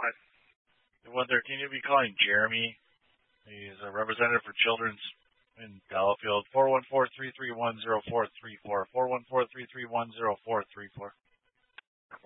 113, you'll be calling Jeremy. He's a representative for Children's in Delafield. 414-331-0434. 414-331-0434.